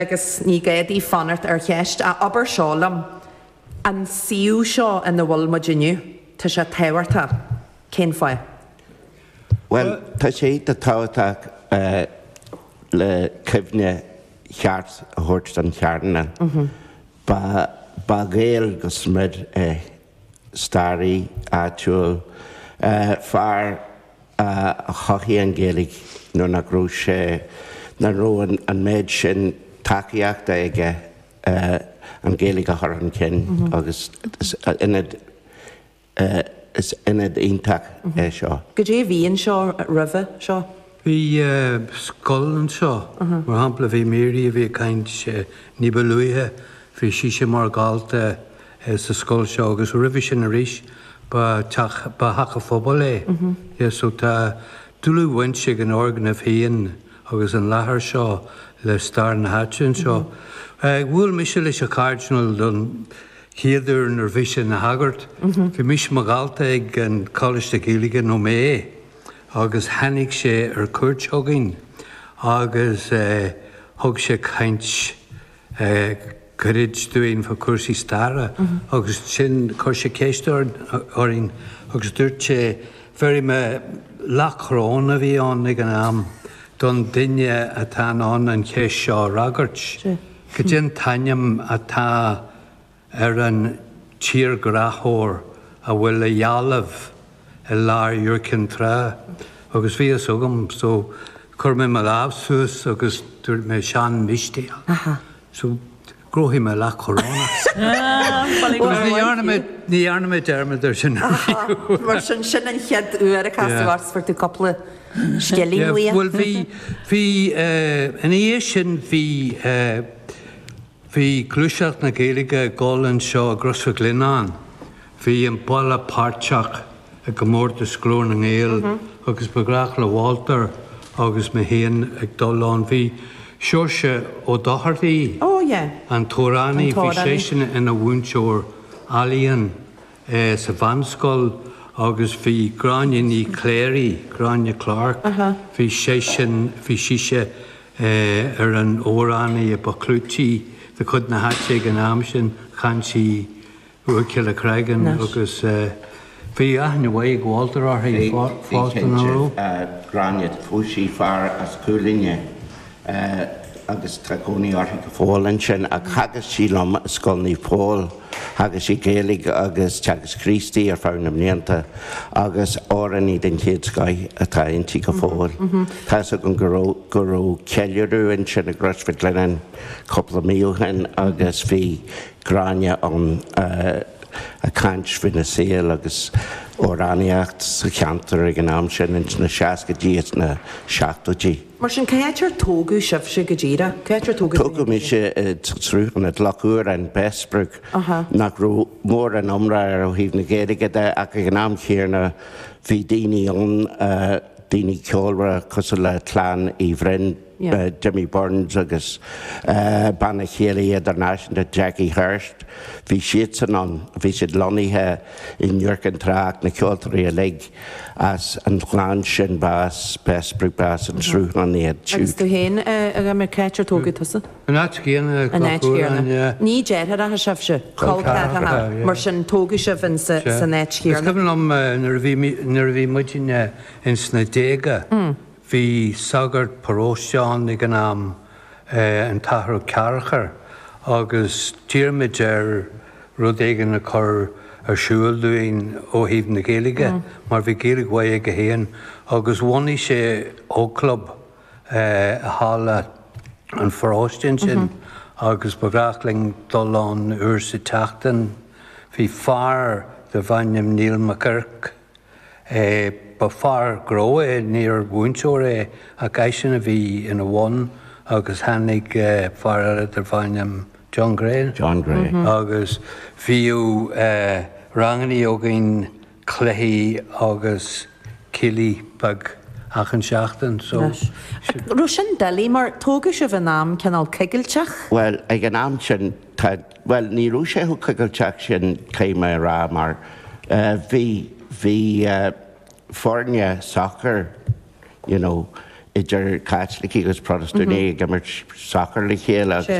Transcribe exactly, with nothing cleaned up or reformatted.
agus ní gaidí fanart ar cheist a aber seálam an siú seo in na bhfuil maidiniu tá sé táhairta cén fáil. Well, tá sé de táhairteach uh, le cibhne cheart a thuirt an chearna. Ba ba géal go smid uh, starí áitiúil uh, fear uh, a chochaí an géalaigh nó na grú sé na róin an méid sin takeíochta ige uh, an géalaigh a thar an cin agus is inad uh, is inad ionteach é seo. Go dé bhíonn seo roimhe seo? Bhí scoil an seo, mar hampla bhí méí a bhí caint níba luithe bhí síise mar gáilta sa scoil seo agus rihí sin a ríis ba hacha fphobal é. So tá dúlú bhaint sig an organ a bhíon agus an lethir seo le star na háin seo. Bhfuil mis leis a cardinal don chéidir nar bhí sin na hagart, bhí mis mar gáilta ag an College de Gaeilge nó mé agus hanig sé ar cuairt thuginn agus thug sé caint gorid dúin fa cuasaí stara agus sin chuir sé céisteir orín agus dúirt sé bherí me lachrón a bhí an ag an am don duine atá an an chéis seo ragart. Go dtí taineam atá ar an tír grathóir a bhfuil le dhealamh i lár dúircin trá. Agus bhí agam so chur mé mar lábsús agus dúirt mé sean mistéal. So gróhí me le chorána. Ní anna dermid ar sin. Mar sin sin an chead uair a casahars for tú coppla scelín lí. Bhfuil bhí bhí in é sin bhí bhí clúiseach na Gaeilge gálann seo grosfa Glynán. Bhí an balla páirteach a go mórta sclón an éal agus begrach le Walter agus me héan ag dulán bhí seoirse ó dáthartaí an tóránaí bhí sé sin ina bhúnseoir alíonn sa bhanscoil agus bhí Gráine ní Cléirí, Gráine Clark, bhí sé sin bhí síise ar an óránaí a baclútaí de chud na háte an am sin chaintí uair le Craigan agus bhí aithne bhaigh Walter ar hí fástan áró. Gráine fúsí fear as cúlinne agus tracóní ortha go fáilin sin a chagas sí lom scoilní fáil hagus sí Gaeilge agus teagas Christí ar fearna mblianta agus áraní den chéad scaith atá intí go fáil. Tás a gon gurú ceiliúú in sin a grosfa Glenann coppla míochain agus bhí Gráine an a caint fin na síl agus óráníocht sa cheantar ag an am sin in na seaca díos na seachtadí. Mar sin céitir tógu sibh se go ddíra? Céitir tógu? Tógu mi sé trú an lachúr an Bessbrug nach rú mór an omra ar ó híomh na Gaeilge ach ag an am chéarna bhí daoine an daoine ceolra cos le tlán í bhrein Jimmy Burns agus banna chéalaí idirnáisiúnta Jackie Hirst. Bhí siad san an bhí siad loníthe in Dúircin Tráach na ceoltarí a lig as an chláán sin bás Bessbrug bás an trú an iad siúd. Agus tú héin a mar céitir tógu tusa? An áit céanna céanna. Ní déad a sibh se cáilthe mar sin tógu sibh in sa net céanna. Is am nar bhí muidine in sna déga. Bhí sagart paróisteán ag an am an tathar cearchar agus tíirmid ar rud éigean na chur ar siúil dúin ó híomh na Gaeilge, mar bhí Gaeilge bhaid go héan agus bhainaí sé ó club a hála an paróisteán sin agus begrachling dulán uair sa teachtain. Bhí fear de bhainneam Neil McGurk ba fear gró é níor bhúnseoir é a gaiisina bhí ina bhain agus hanig fear ar bhainneam John Gray. John Gray. Agus bhíú ranganí ógainn cluichí agus cilí bag achan seachtain. Rú sin delí mar tógu sibh an am cenál cigilteach? Well, ag an am sin, well, ní rú sé chu cigilteach sin céime rá mar bhí bhí Fornia soccer, you know, idir Catholic agus Protestant ag mar soccer le chéile agus